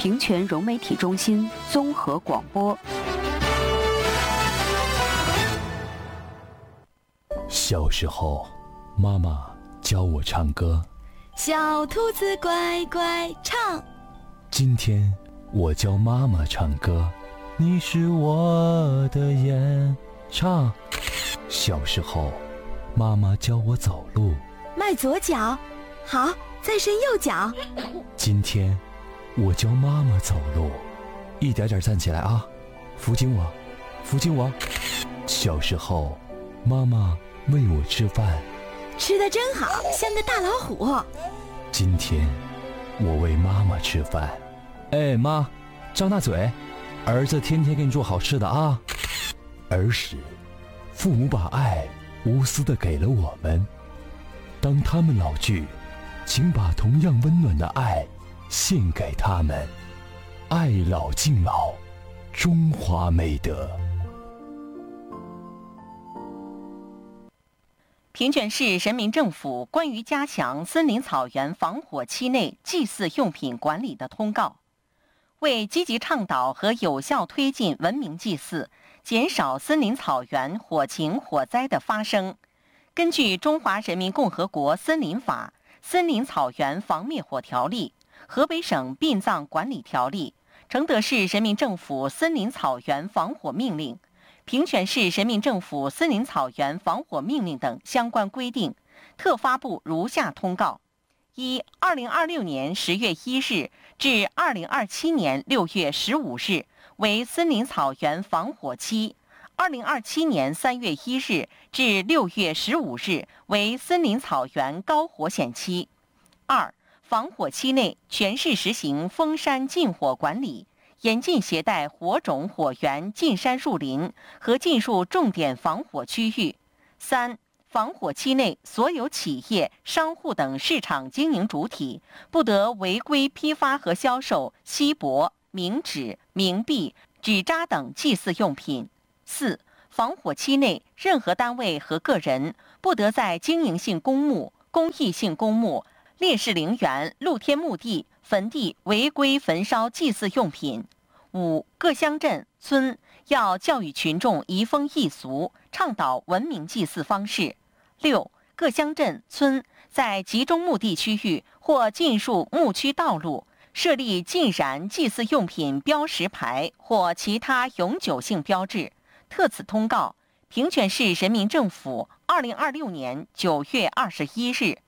平泉融媒体中心综合广播。 小时候，妈妈教我唱歌。 小兔子乖乖唱。 今天我教妈妈唱歌。你是我的眼，唱。小时候，妈妈教我走路。 迈左脚，好，再伸右脚。 今天我教妈妈走路，一点点站起来啊，扶紧我，扶紧我。小时候，妈妈喂我吃饭， 吃得真好，像个大老虎。 今天我喂妈妈吃饭。哎妈，张大嘴，儿子天天给你做好吃的啊。儿时，父母把爱无私地给了我们，当他们老去，请把同样温暖的爱献给他们。爱老敬老，中华美德。 平泉市人民政府关于加强森林草原防火期内祭祀用品管理的通告，为积极倡导和有效推进文明祭祀，减少森林草原火情火灾的发生，根据《中华人民共和国森林法》、《森林草原防灭火条例》、河北省殡葬管理条例、承德市人民政府森林草原防火命令、平泉市人民政府森林草原防火命令等相关规定，特发布如下通告：一、2026年10月1日至2027年6月15日为森林草原防火期；2027年3月1日至6月15日为森林草原高火险期。二、防火期内全市实行封山禁火管理，严禁携带火种火源进山入林和进入重点防火区域。三、防火期内，所有企业、商户等市场经营主体不得违规批发和销售锡箔、冥纸、冥币、纸扎等祭祀用品。四、防火期内，任何单位和个人不得在经营性公墓、公益性公墓、烈士陵园、露天墓地、坟地违规焚烧祭祀用品。五、各乡镇村要教育群众移风易俗，倡导文明祭祀方式。六、各乡镇村在集中墓地区域或进入墓区道路设立禁燃祭祀用品标识牌或其他永久性标志。特此通告，平泉市人民政府2026年9月21日